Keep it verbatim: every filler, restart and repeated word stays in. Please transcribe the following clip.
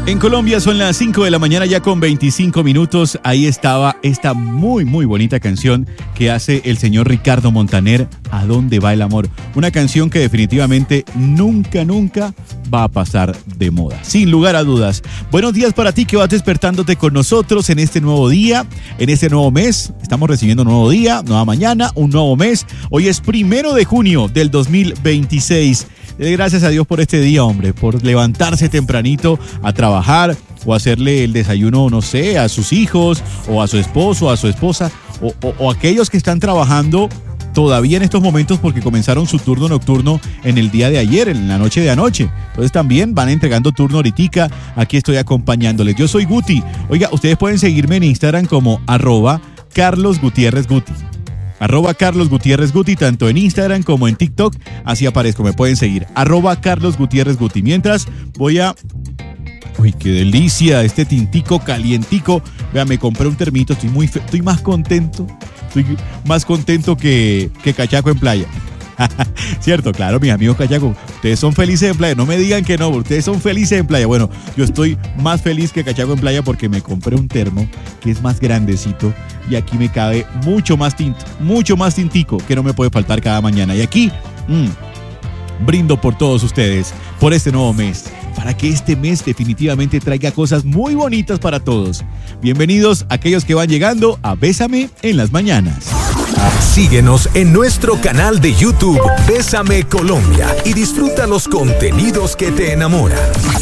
En Colombia son las cinco de la mañana ya con veinticinco minutos. Ahí estaba esta muy muy bonita canción que hace el señor Ricardo Montaner, ¿A dónde va el amor? Una canción que definitivamente nunca nunca va a pasar de moda, sin lugar a dudas. Buenos días para ti que vas despertándote con nosotros en este nuevo día, en este nuevo mes. Estamos recibiendo un nuevo día, nueva mañana, un nuevo mes. Hoy es primero de junio del dos mil veintiséis. Gracias a Dios por este día, hombre, por levantarse tempranito a trabajar o hacerle el desayuno, no sé, a sus hijos o a su esposo, a su esposa o, o, o aquellos que están trabajando todavía en estos momentos porque comenzaron su turno nocturno en el día de ayer, en la noche de anoche. Entonces también van entregando turno ahoritica. Aquí estoy acompañándoles. Yo soy Guti. Oiga, ustedes pueden seguirme en Instagram como arroba Carlos Gutiérrez Guti. Arroba Carlos Gutiérrez Guti, tanto en Instagram como en TikTok. Así aparezco, me pueden seguir. Arroba Carlos Gutiérrez Guti. Mientras voy a... Uy, qué delicia, este tintico calientico. Vean, me compré un termito, estoy muy fe... estoy más contento. Estoy más contento que, que cachaco en playa. Cierto, claro, mis amigos cachacos, ustedes son felices en playa, no me digan que no, ustedes son felices en playa. Bueno, yo estoy más feliz que cachaco en playa porque me compré un termo que es más grandecito y aquí me cabe mucho más tinto, mucho más tintico que no me puede faltar cada mañana. Y aquí mmm, brindo por todos ustedes, por este nuevo mes, para que este mes definitivamente traiga cosas muy bonitas para todos. Bienvenidos aquellos que van llegando a Bésame en las mañanas. Síguenos en nuestro canal de YouTube Bésame Colombia y disfruta los contenidos que te enamoran.